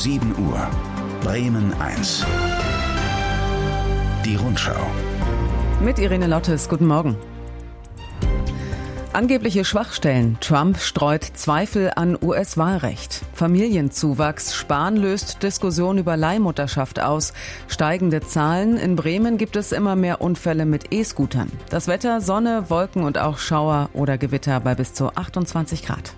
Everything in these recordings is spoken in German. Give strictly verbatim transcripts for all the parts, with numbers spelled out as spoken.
sieben Uhr. Bremen eins. Die Rundschau. Mit Irene Lottes, guten Morgen. Angebliche Schwachstellen. Trump streut Zweifel an U S-Wahlrecht. Familienzuwachs. Spahn löst Diskussion über Leihmutterschaft aus. Steigende Zahlen. In Bremen gibt es immer mehr Unfälle mit E-Scootern. Das Wetter, Sonne, Wolken und auch Schauer oder Gewitter bei bis zu achtundzwanzig Grad.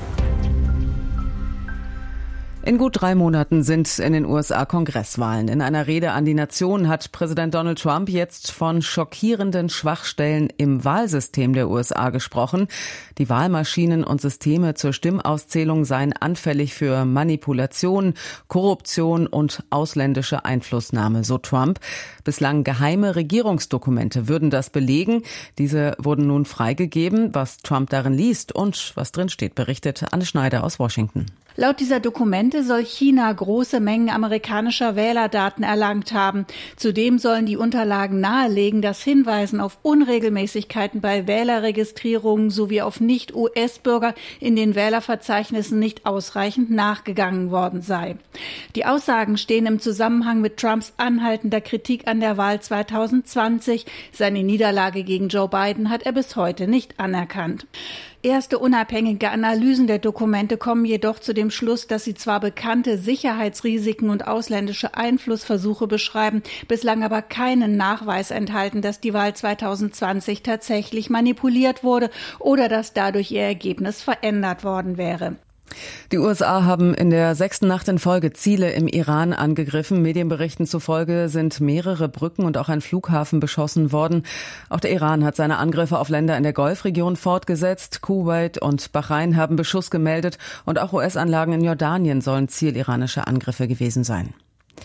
In gut drei Monaten sind in den U S A Kongresswahlen. In einer Rede an die Nation hat Präsident Donald Trump jetzt von schockierenden Schwachstellen im Wahlsystem der U S A gesprochen. Die Wahlmaschinen und Systeme zur Stimmauszählung seien anfällig für Manipulation, Korruption und ausländische Einflussnahme, so Trump. Bislang geheime Regierungsdokumente würden das belegen. Diese wurden nun freigegeben. Was Trump darin liest und was drin steht, berichtet Anne Schneider aus Washington. Laut dieser Dokumente soll China große Mengen amerikanischer Wählerdaten erlangt haben. Zudem sollen die Unterlagen nahelegen, dass Hinweisen auf Unregelmäßigkeiten bei Wählerregistrierungen sowie auf Nicht-U S-Bürger in den Wählerverzeichnissen nicht ausreichend nachgegangen worden sei. Die Aussagen stehen im Zusammenhang mit Trumps anhaltender Kritik an der Wahl zweitausendzwanzig. Seine Niederlage gegen Joe Biden hat er bis heute nicht anerkannt. Erste unabhängige Analysen der Dokumente kommen jedoch zu dem Schluss, dass sie zwar bekannte Sicherheitsrisiken und ausländische Einflussversuche beschreiben, bislang aber keinen Nachweis enthalten, dass die Wahl zweitausendzwanzig tatsächlich manipuliert wurde oder dass dadurch ihr Ergebnis verändert worden wäre. Die U S A haben in der sechsten Nacht in Folge Ziele im Iran angegriffen. Medienberichten zufolge sind mehrere Brücken und auch ein Flughafen beschossen worden. Auch der Iran hat seine Angriffe auf Länder in der Golfregion fortgesetzt. Kuwait und Bahrain haben Beschuss gemeldet und auch U S-Anlagen in Jordanien sollen Ziel iranischer Angriffe gewesen sein.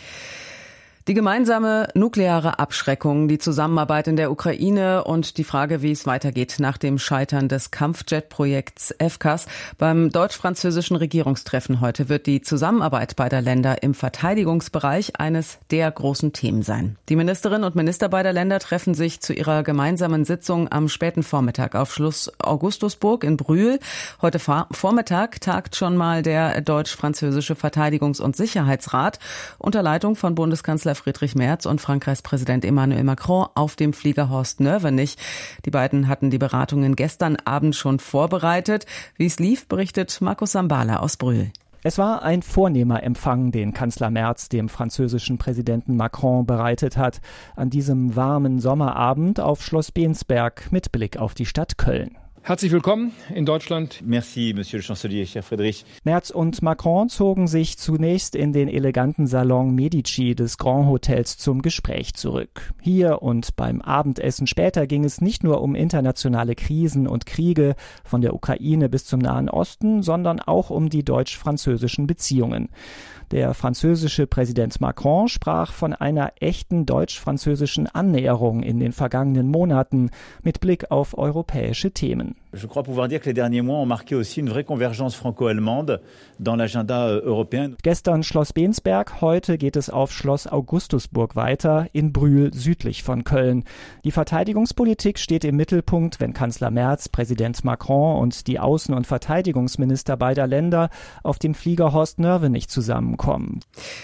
Die gemeinsame nukleare Abschreckung, die Zusammenarbeit in der Ukraine und die Frage, wie es weitergeht nach dem Scheitern des Kampfjet-Projekts F C A S. Beim deutsch-französischen Regierungstreffen heute wird die Zusammenarbeit beider Länder im Verteidigungsbereich eines der großen Themen sein. Die Ministerinnen und Minister beider Länder treffen sich zu ihrer gemeinsamen Sitzung am späten Vormittag auf Schloss Augustusburg in Brühl. Heute Vormittag tagt schon mal der deutsch-französische Verteidigungs- und Sicherheitsrat unter Leitung von Bundeskanzler Friedrich Merz und Frankreichs Präsident Emmanuel Macron auf dem Flieger Horst Nörvenich. Die beiden hatten die Beratungen gestern Abend schon vorbereitet. Wie es lief, berichtet Markus Sambala aus Brühl. Es war ein vornehmer Empfang, den Kanzler Merz dem französischen Präsidenten Macron bereitet hat, an diesem warmen Sommerabend auf Schloss Bensberg mit Blick auf die Stadt Köln. Herzlich willkommen in Deutschland. Merci, Monsieur le Chancelier, cher Friedrich. Merz und Macron zogen sich zunächst in den eleganten Salon Medici des Grand Hotels zum Gespräch zurück. Hier und beim Abendessen später ging es nicht nur um internationale Krisen und Kriege, von der Ukraine bis zum Nahen Osten, sondern auch um die deutsch-französischen Beziehungen. Der französische Präsident Macron sprach von einer echten deutsch-französischen Annäherung in den vergangenen Monaten mit Blick auf europäische Themen. Je crois pouvoir dire que les derniers mois ont marqué aussi une vraie convergence franco-allemande dans l'agenda européen. Gestern Schloss Bensberg, heute geht es auf Schloss Augustusburg weiter, in Brühl südlich von Köln. Die Verteidigungspolitik steht im Mittelpunkt, wenn Kanzler Merz, Präsident Macron und die Außen- und Verteidigungsminister beider Länder auf dem Flieger Horst Nörvenich zusammenkommen.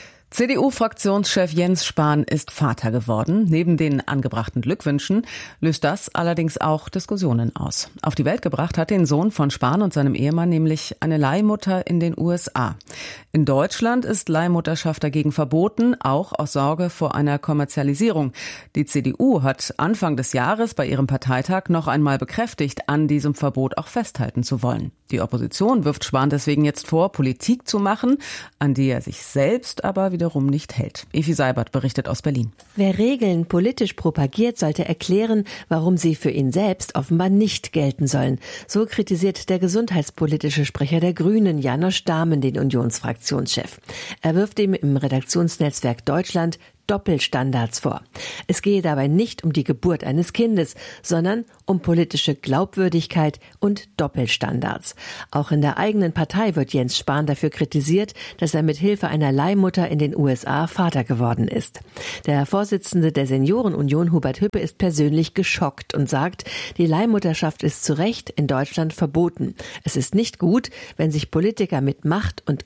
C D U-Fraktionschef Jens Spahn ist Vater geworden. Neben den angebrachten Glückwünschen löst das allerdings auch Diskussionen aus. Auf die Welt gebracht hat den Sohn von Spahn und seinem Ehemann nämlich eine Leihmutter in den U S A. In Deutschland ist Leihmutterschaft dagegen verboten, auch aus Sorge vor einer Kommerzialisierung. Die C D U hat Anfang des Jahres bei ihrem Parteitag noch einmal bekräftigt, an diesem Verbot auch festhalten zu wollen. Die Opposition wirft Spahn deswegen jetzt vor, Politik zu machen, an die er sich selbst aber wiederum nicht hält. Evi Seibert berichtet aus Berlin. Wer Regeln politisch propagiert, sollte erklären, warum sie für ihn selbst offenbar nicht gelten sollen. So kritisiert der gesundheitspolitische Sprecher der Grünen, Janosch Dahmen, den Unionsfraktionschef. Er wirft ihm im Redaktionsnetzwerk Deutschland Doppelstandards vor. Es gehe dabei nicht um die Geburt eines Kindes, sondern um politische Glaubwürdigkeit und Doppelstandards. Auch in der eigenen Partei wird Jens Spahn dafür kritisiert, dass er mit Hilfe einer Leihmutter in den U S A Vater geworden ist. Der Vorsitzende der Seniorenunion, Hubert Hüppe, ist persönlich geschockt und sagt, die Leihmutterschaft ist zu Recht in Deutschland verboten. Es ist nicht gut, wenn sich Politiker mit Macht und Geld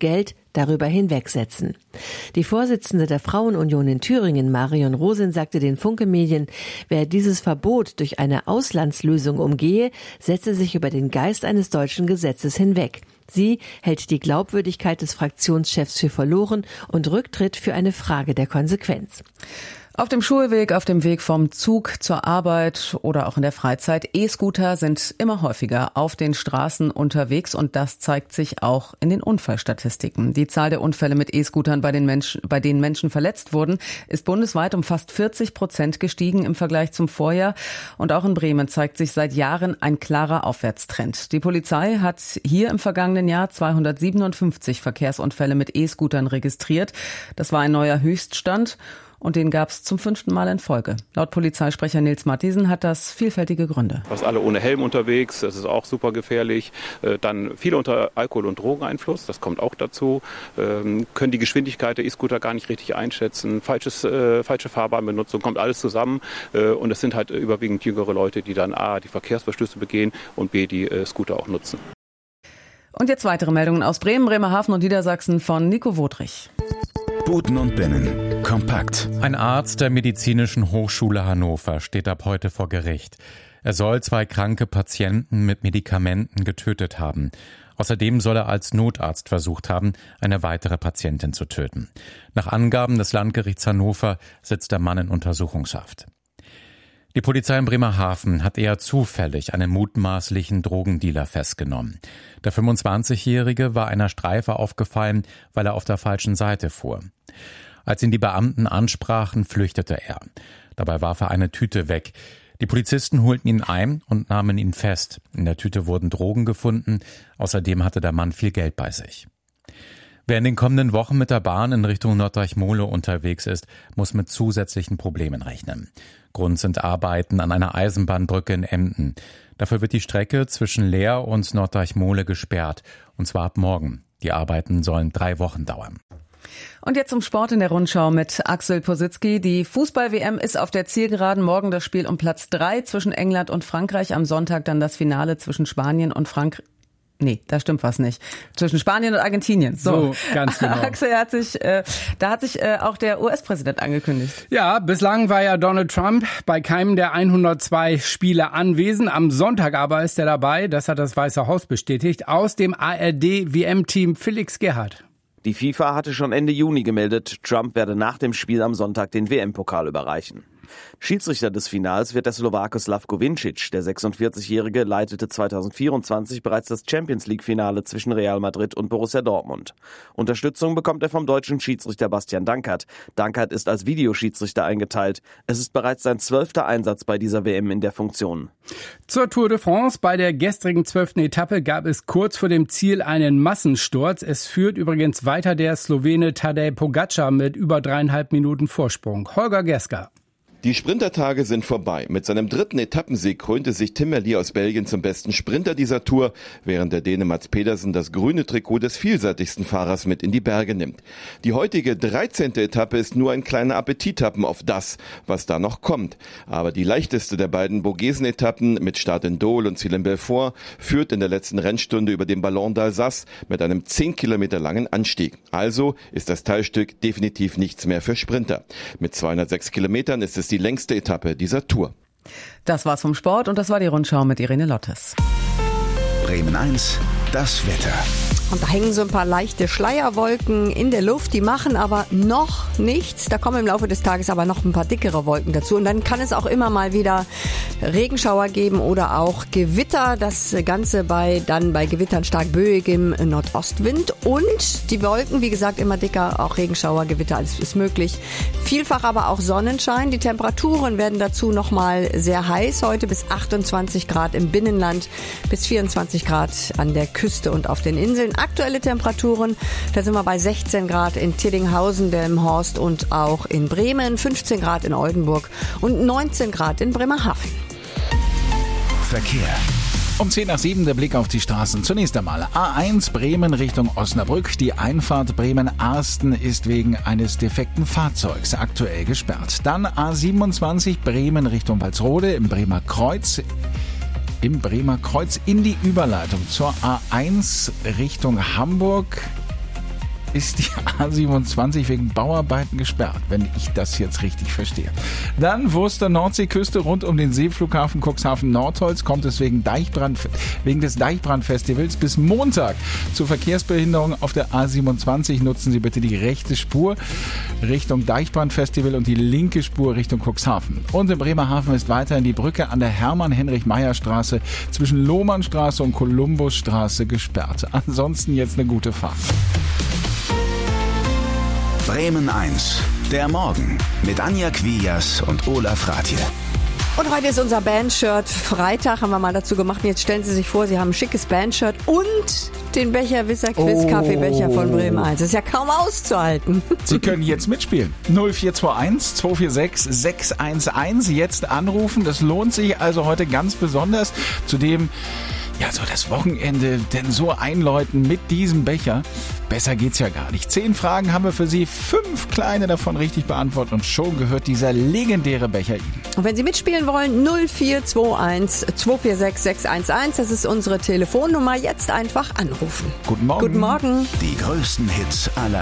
darüber hinwegsetzen. Die Vorsitzende der Frauenunion in Thüringen, Marion Rosin, sagte den Funke-Medien, wer dieses Verbot durch eine Auslandslösung umgehe, setze sich über den Geist eines deutschen Gesetzes hinweg. Sie hält die Glaubwürdigkeit des Fraktionschefs für verloren und Rücktritt für eine Frage der Konsequenz. Auf dem Schulweg, auf dem Weg vom Zug zur Arbeit oder auch in der Freizeit, E-Scooter sind immer häufiger auf den Straßen unterwegs und das zeigt sich auch in den Unfallstatistiken. Die Zahl der Unfälle mit E-Scootern, bei den Menschen, bei denen Menschen verletzt wurden, ist bundesweit um fast vierzig Prozent gestiegen im Vergleich zum Vorjahr. Und auch in Bremen zeigt sich seit Jahren ein klarer Aufwärtstrend. Die Polizei hat hier im vergangenen Jahr zweihundertsiebenundfünfzig Verkehrsunfälle mit E-Scootern registriert. Das war ein neuer Höchststand. Und den gab es zum fünften Mal in Folge. Laut Polizeisprecher Nils Mathiesen hat das vielfältige Gründe. Fast alle ohne Helm unterwegs, das ist auch super gefährlich. Dann viele unter Alkohol- und Drogeneinfluss, das kommt auch dazu. Können die Geschwindigkeit der E-Scooter gar nicht richtig einschätzen. Falsches, äh, falsche Fahrbahnbenutzung, kommt alles zusammen. Und es sind halt überwiegend jüngere Leute, die dann A, die Verkehrsverstöße begehen und B, die äh, Scooter auch nutzen. Und jetzt weitere Meldungen aus Bremen, Bremerhaven und Niedersachsen von Nico Wodrich. Buten und Binnen. Kompakt. Ein Arzt der Medizinischen Hochschule Hannover steht ab heute vor Gericht. Er soll zwei kranke Patienten mit Medikamenten getötet haben. Außerdem soll er als Notarzt versucht haben, eine weitere Patientin zu töten. Nach Angaben des Landgerichts Hannover sitzt der Mann in Untersuchungshaft. Die Polizei in Bremerhaven hat eher zufällig einen mutmaßlichen Drogendealer festgenommen. Der fünfundzwanzigjährige war einer Streife aufgefallen, weil er auf der falschen Seite fuhr. Als ihn die Beamten ansprachen, flüchtete er. Dabei warf er eine Tüte weg. Die Polizisten holten ihn ein und nahmen ihn fest. In der Tüte wurden Drogen gefunden. Außerdem hatte der Mann viel Geld bei sich. Wer in den kommenden Wochen mit der Bahn in Richtung Norddeich-Mole unterwegs ist, muss mit zusätzlichen Problemen rechnen. Grund sind Arbeiten an einer Eisenbahnbrücke in Emden. Dafür wird die Strecke zwischen Leer und Norddeich-Mole gesperrt, und zwar ab morgen. Die Arbeiten sollen drei Wochen dauern. Und jetzt zum Sport in der Rundschau mit Axel Positzky. Die Fußball-W M ist auf der Zielgeraden. Morgen das Spiel um Platz drei zwischen England und Frankreich. Am Sonntag dann das Finale zwischen Spanien und Frankreich. Nee, da stimmt was nicht. Zwischen Spanien und Argentinien. So, so ganz genau. Axel hat sich, äh, da hat sich äh, auch der U S-Präsident angekündigt. Ja, bislang war ja Donald Trump bei keinem der hundertzwei Spiele anwesend. Am Sonntag aber ist er dabei, das hat das Weiße Haus bestätigt, aus dem A R D-W M-Team Felix Gerhardt. Die FIFA hatte schon Ende Juni gemeldet, Trump werde nach dem Spiel am Sonntag den W M-Pokal überreichen. Schiedsrichter des Finals wird der Slowake Slavko Vincic. Der sechsundvierzigjährige leitete zweitausendvierundzwanzig bereits das Champions-League-Finale zwischen Real Madrid und Borussia Dortmund. Unterstützung bekommt er vom deutschen Schiedsrichter Bastian Dankert. Dankert ist als Videoschiedsrichter eingeteilt. Es ist bereits sein zwölfter Einsatz bei dieser W M in der Funktion. Zur Tour de France. Bei der gestrigen zwölften Etappe gab es kurz vor dem Ziel einen Massensturz. Es führt übrigens weiter der Slowene Tadej Pogačar mit über dreieinhalb Minuten Vorsprung. Holger Gerska. Die Sprintertage sind vorbei. Mit seinem dritten Etappensieg krönte sich Tim Merlier aus Belgien zum besten Sprinter dieser Tour, während der Däne Mats Pedersen das grüne Trikot des vielseitigsten Fahrers mit in die Berge nimmt. Die heutige dreizehnte Etappe ist nur ein kleiner Appetithappen auf das, was da noch kommt. Aber die leichteste der beiden Vogesen-Etappen mit Start in Dole und Ziel in Belfort führt in der letzten Rennstunde über den Ballon d'Alsace mit einem zehn Kilometer langen Anstieg. Also ist das Teilstück definitiv nichts mehr für Sprinter. Mit zweihundertsechs Kilometern ist es die längste Etappe dieser Tour. Das war's vom Sport und das war die Rundschau mit Irene Lottes. Bremen eins, das Wetter. Und da hängen so ein paar leichte Schleierwolken in der Luft, die machen aber noch nichts. Da kommen im Laufe des Tages aber noch ein paar dickere Wolken dazu. Und dann kann es auch immer mal wieder Regenschauer geben oder auch Gewitter. Das Ganze bei dann bei Gewittern stark böigem Nordostwind. Und die Wolken, wie gesagt, immer dicker, auch Regenschauer, Gewitter, alles ist möglich. Vielfach aber auch Sonnenschein. Die Temperaturen werden dazu nochmal sehr heiß. Heute bis achtundzwanzig Grad im Binnenland, bis vierundzwanzig Grad an der Küste und auf den Inseln. Aktuelle Temperaturen, da sind wir bei sechzehn Grad in Tiddinghausen, Delmenhorst und auch in Bremen, fünfzehn Grad in Oldenburg und neunzehn Grad in Bremerhaven. Verkehr. Um zehn nach sieben der Blick auf die Straßen. Zunächst einmal A eins Bremen Richtung Osnabrück. Die Einfahrt Bremen-Arsten ist wegen eines defekten Fahrzeugs aktuell gesperrt. Dann A siebenundzwanzig Bremen Richtung Walsrode im Bremer Kreuz. Im Bremer Kreuz in die Überleitung zur A eins Richtung Hamburg. ist die A siebenundzwanzig wegen Bauarbeiten gesperrt, wenn ich das jetzt richtig verstehe. Dann Wurster Nordseeküste rund um den Seeflughafen Cuxhaven-Nordholz kommt es wegen Deichbrand, wegen des Deichbrandfestivals bis Montag zur Verkehrsbehinderung auf der A siebenundzwanzig. Nutzen Sie bitte die rechte Spur Richtung Deichbrandfestival und die linke Spur Richtung Cuxhaven. Und in Bremerhaven ist weiterhin die Brücke an der Hermann-Heinrich-Meyer-Straße zwischen Lohmannstraße und Kolumbusstraße gesperrt. Ansonsten jetzt eine gute Fahrt. Bremen eins, der Morgen mit Anja Quias und Olaf Ratje. Und heute ist unser Bandshirt Freitag, haben wir mal dazu gemacht. Jetzt stellen Sie sich vor, Sie haben ein schickes Bandshirt und den Becher Wisser Quiz Kaffeebecher von Bremen eins. Das ist ja kaum auszuhalten. Sie können jetzt mitspielen. null vier zwei eins zwei vier sechs sechs eins eins. Jetzt anrufen. Das lohnt sich also heute ganz besonders. Zudem ja, so das Wochenende, denn so einläuten mit diesem Becher, besser geht's ja gar nicht. Zehn Fragen haben wir für Sie, fünf kleine davon richtig beantwortet und schon gehört dieser legendäre Becher Ihnen. Und wenn Sie mitspielen wollen, null vier zwei eins zwei vier sechs sechs eins eins, das ist unsere Telefonnummer, jetzt einfach anrufen. Guten Morgen. Guten Morgen. Die größten Hits aller